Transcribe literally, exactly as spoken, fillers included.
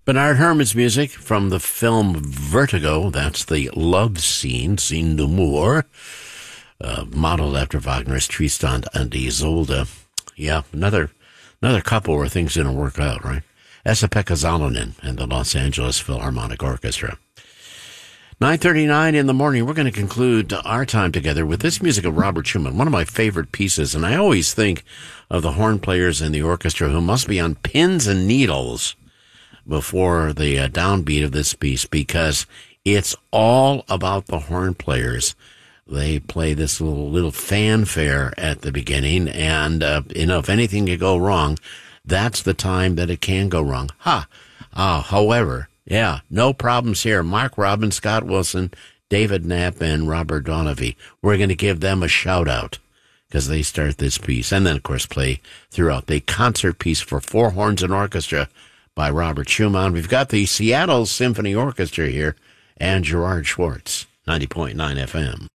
Bernard Herrmann's music from the film Vertigo. That's the love scene, scene d'amour, uh, modeled after Wagner's Tristan and Isolde. Yeah, another another couple where things didn't work out, right? Esa-Pekka Salonen and the Los Angeles Philharmonic Orchestra. nine thirty-nine in the morning, we're going to conclude our time together with this music of Robert Schumann, one of my favorite pieces, and I always think of the horn players in the orchestra who must be on pins and needles before the uh, downbeat of this piece, because it's all about the horn players. They play this little little fanfare at the beginning, and uh, you know, if anything could go wrong, that's the time that it can go wrong. Ha! Ah, however, yeah, no problems here. Mark Robbins, Scott Wilson, David Knapp, and Robert Donovan. We're going to give them a shout-out because they start this piece, and then, of course, play throughout. The concert piece for four horns and orchestra by Robert Schumann. We've got the Seattle Symphony Orchestra here and Gerard Schwartz, ninety point nine F M.